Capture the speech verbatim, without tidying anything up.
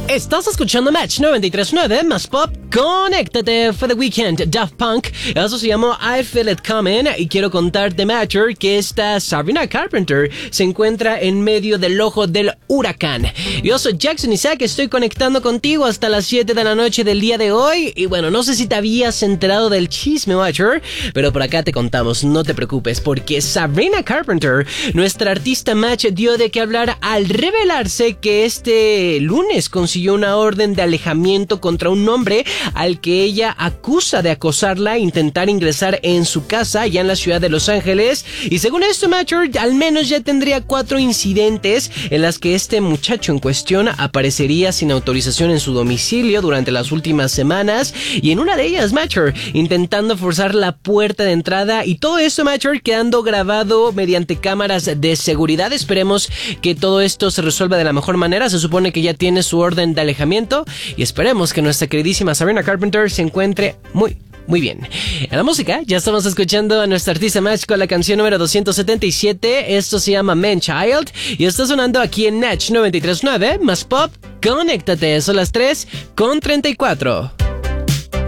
Estás escuchando Match noventa y tres punto nueve más pop. Conéctate, fue The Weeknd, Daft Punk. Eso se llamó I Feel It Coming. Y quiero contarte, Matcher, que esta Sabrina Carpenter se encuentra en medio del ojo del huracán. Yo soy Jackson Isaac, estoy conectando contigo hasta las siete de la noche del día de hoy. Y bueno, no sé si te habías enterado del chisme, Matcher, pero por acá te contamos, no te preocupes, porque Sabrina Carpenter, nuestra artista Match, dio de qué hablar al revelarse que este lunes consiguió una orden de alejamiento contra un hombre al que ella acusa de acosarla e intentar ingresar en su casa ya en la ciudad de Los Ángeles. Y según esto, Matcher, al menos ya tendría cuatro incidentes en las que este muchacho en cuestión aparecería sin autorización en su domicilio durante las últimas semanas, y en una de ellas, Matcher, intentando forzar la puerta de entrada, y todo esto, Matcher, quedando grabado mediante cámaras de seguridad. Esperemos que todo esto se resuelva de la mejor manera. Se supone que ya tiene su orden de alejamiento y esperemos que nuestra queridísima Sabrina Carpenter se encuentre muy Muy bien. En la música, ya estamos escuchando a nuestra artista Match con la canción número doscientos setenta y siete. Esto se llama Man Child y está sonando aquí en Match noventa y tres punto nueve más pop. Conéctate, son las tres con treinta y cuatro.